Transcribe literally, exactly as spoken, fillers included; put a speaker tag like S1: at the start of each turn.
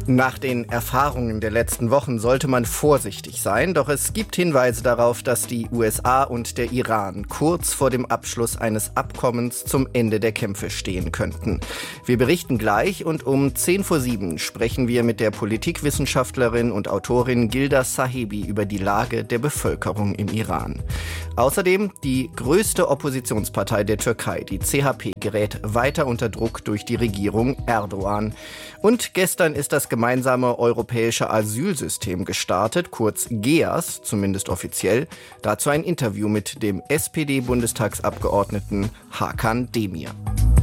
S1: Nach den Erfahrungen der letzten Wochen sollte man vorsichtig sein, doch es gibt Hinweise darauf, dass die U S A und der Iran kurz vor dem Abschluss eines Abkommens zum Ende der Kämpfe stehen könnten. Wir berichten gleich und um zehn vor sieben sprechen wir mit der Politikwissenschaftlerin und Autorin Gilda Sahebi über die Lage der Bevölkerung im Iran. Außerdem die größte Oppositionspartei der Türkei, die C H P, gerät weiter unter Druck durch die Regierung Erdogan. Und gestern ist das gemeinsame europäische Asylsystem gestartet, kurz G E A S, zumindest offiziell. Dazu ein Interview mit dem S P D-Bundestagsabgeordneten Hakan Demir.